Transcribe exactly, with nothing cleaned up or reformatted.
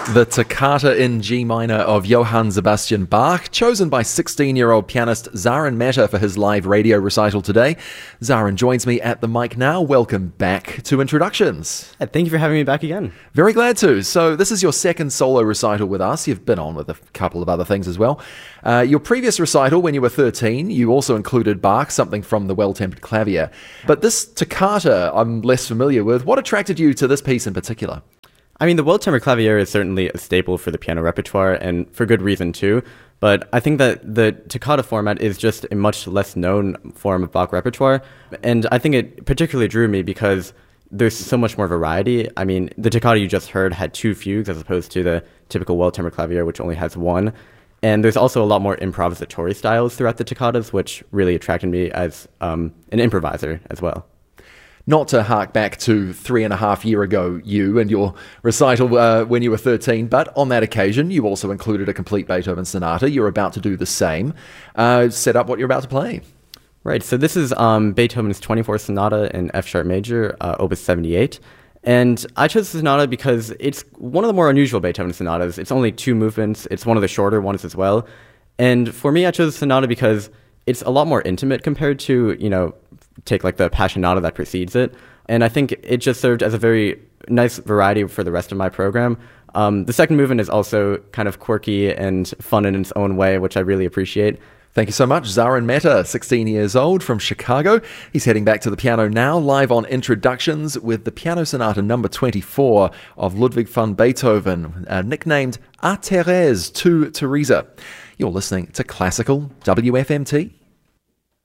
The Toccata in G minor of Johann Sebastian Bach, chosen by sixteen-year-old pianist Zaran Mehta for his live radio recital today. Zaran joins me at the mic now. Welcome back to Introductions. Thank you for having me back again. Very glad to. So this is your second solo recital with us. You've been on with a couple of other things as well. Uh, your previous recital, when you were thirteen, you also included Bach, something from the Well-Tempered Clavier. But this toccata I'm less familiar with. What attracted you to this piece in particular? I mean, the Well-Tempered Clavier is certainly a staple for the piano repertoire, and for good reason too. But I think that the toccata format is just a much less known form of Bach repertoire. And I think it particularly drew me because there's so much more variety. I mean, the toccata you just heard had two fugues as opposed to the typical Well-Tempered Clavier, which only has one. And there's also a lot more improvisatory styles throughout the toccatas, which really attracted me as um, an improviser as well. Not to hark back to three and a half year ago, you and your recital uh, when you were thirteen, but on that occasion, you also included a complete Beethoven sonata. You're about to do the same. Uh, set up what you're about to play. Right, so this is um, Beethoven's twenty-fourth Sonata in F sharp major, uh, Opus seventy-eight. And I chose the sonata because it's one of the more unusual Beethoven sonatas. It's only two movements. It's one of the shorter ones as well. And for me, I chose the sonata because it's a lot more intimate compared to, you know, take like the Passionata that precedes it. And I think it just served as a very nice variety for the rest of my program. Um, the second movement is also kind of quirky and fun in its own way, which I really appreciate. Thank you so much. Zaran Mehta, sixteen years old, from Chicago. He's heading back to the piano now, live on Introductions with the Piano Sonata number twenty-four of Ludwig van Beethoven, uh, nicknamed A Thérèse, to Teresa. You're listening to Classical W F M T.